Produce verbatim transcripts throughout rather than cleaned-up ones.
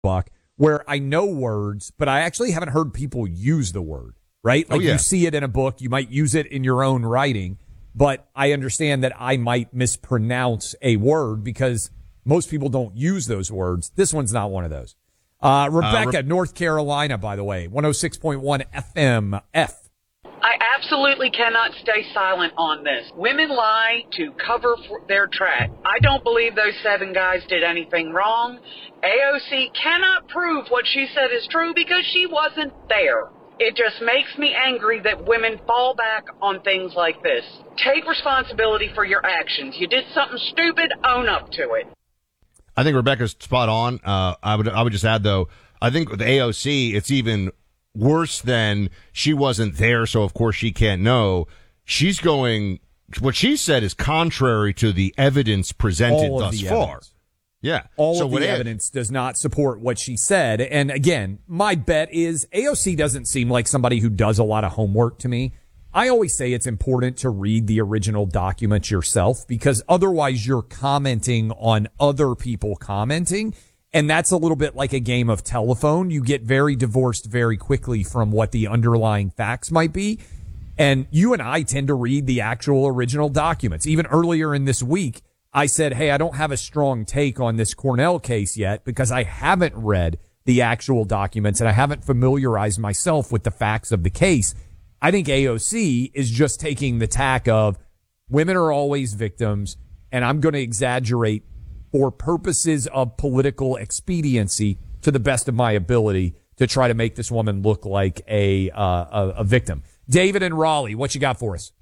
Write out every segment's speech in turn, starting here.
Buck, where I know words, but I actually haven't heard people use the word, right? Like oh, yeah. you see it in a book, you might use it in your own writing, but I understand that I might mispronounce a word because most people don't use those words. This one's not one of those. Uh, Rebecca, uh, Re- North Carolina, by the way, one oh six point one F M F. I absolutely cannot stay silent on this. Women lie to cover for their track. I don't believe those seven guys did anything wrong. A O C cannot prove what she said is true because she wasn't there. It just makes me angry that women fall back on things like this. Take responsibility for your actions. You did something stupid, own up to it. I think Rebecca's spot on. Uh, I would I would just add, though, I think with A O C, it's even worse than she wasn't there, so of course she can't know. She's going, what she said is contrary to the evidence presented thus far. Evidence. Yeah. All so of the it, evidence does not support what she said. And again, my bet is A O C doesn't seem like somebody who does a lot of homework to me. I always say it's important to read the original document yourself because otherwise you're commenting on other people commenting. And that's a little bit like a game of telephone. You get very divorced very quickly from what the underlying facts might be. And you and I tend to read the actual original documents. Even earlier in this week, I said, hey, I don't have a strong take on this Cornell case yet because I haven't read the actual documents and I haven't familiarized myself with the facts of the case. I think A O C is just taking the tack of women are always victims, and I'm going to exaggerate for purposes of political expediency to the best of my ability to try to make this woman look like a uh, a, a victim. David in Raleigh, what you got for us?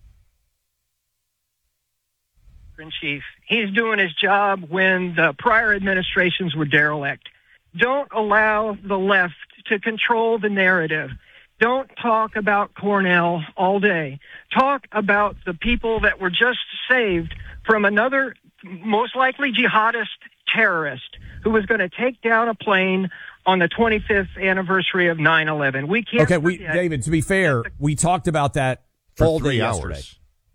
In chief, he's doing his job when the prior administrations were derelict. Don't allow the left to control the narrative. Don't talk about Cornell all day. Talk about the people that were just saved from another, most likely jihadist terrorist who was going to take down a plane on the twenty-fifth anniversary of nine eleven. We can't. Okay, we, David, to be fair, we talked about that for all three day hours. yesterday.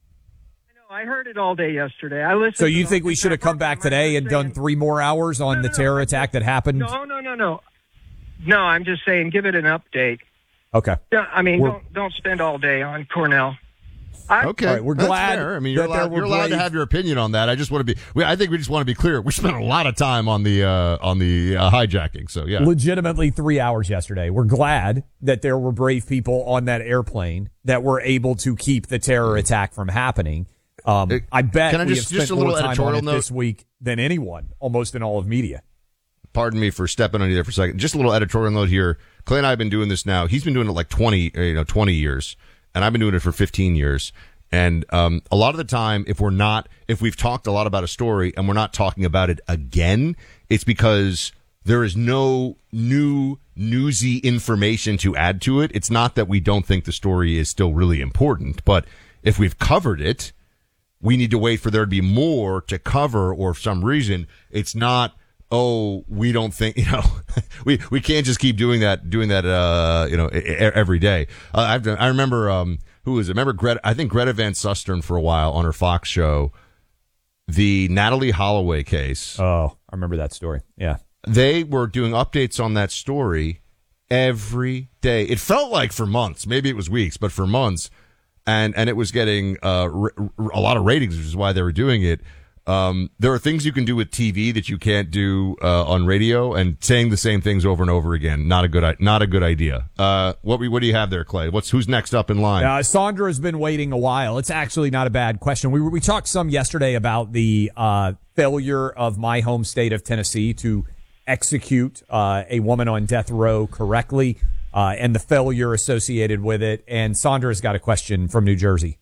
I heard it all day yesterday. I listened. So you to think we should have come back today and done three more hours on no, the no, terror no, attack that happened? No, no, no, no. No, I'm just saying, give it an update. Okay. I mean, We're, don't don't spend all day on Cornell. I, okay, right, we're That's glad. Fair. I mean, you're allowed, you're allowed brave. to have your opinion on that. I just want to be. We, I think we just want to be clear. We spent a lot of time on the uh, on the uh, hijacking. So yeah, legitimately three hours yesterday. We're glad that there were brave people on that airplane that were able to keep the terror attack from happening. Um, it, I bet can I we just, have just spent a little more time editorial on it note this week than anyone, almost in all of media. Pardon me for stepping on you there for a second. Just a little editorial note here. Clay and I have been doing this now. He's been doing it like twenty, you know, twenty years, and I've been doing it for fifteen years. And um, a lot of the time, if we're not, if we've talked a lot about a story and we're not talking about it again, it's because there is no new newsy information to add to it. It's not that we don't think the story is still really important, but if we've covered it, we need to wait for there to be more to cover, or for some reason, it's not, oh, we don't think, you know, we, we can't just keep doing that, doing that, uh, you know, every day. Uh, I've done, I remember, um, who was it? Remember Greta, I think Greta Van Susteren for a while on her Fox show, the Natalie Holloway case. Oh, I remember that story. Yeah. They were doing updates on that story every day. It felt like for months, maybe it was weeks, but for months. And, and it was getting, uh, r- r- a lot of ratings, which is why they were doing it. Um, there are things you can do with T V that you can't do, uh, on radio, and saying the same things over and over again. Not a good, not a good idea. Uh, what we, what do you have there, Clay? What's, who's next up in line? Uh, Sandra has been waiting a while. It's actually not a bad question. We, we talked some yesterday about the, uh, failure of my home state of Tennessee to execute, uh, a woman on death row correctly, uh, and the failure associated with it. And Sandra's got a question from New Jersey.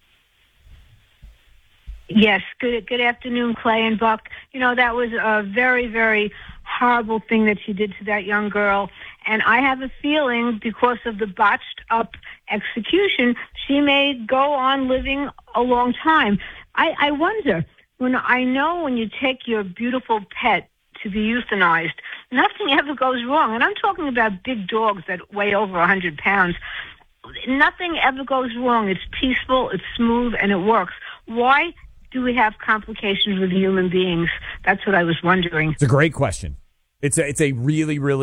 Yes, good good afternoon, Clay and Buck. You know, that was a very, very horrible thing that you did to that young girl. And I have a feeling because of the botched up execution, she may go on living a long time. I, I wonder, when I know when you take your beautiful pet to be euthanized, nothing ever goes wrong. And I'm talking about big dogs that weigh over one hundred pounds. Nothing ever goes wrong. It's peaceful, it's smooth, and it works. Why do we have complications with human beings? That's what I was wondering. It's a great question. It's a, it's a really, really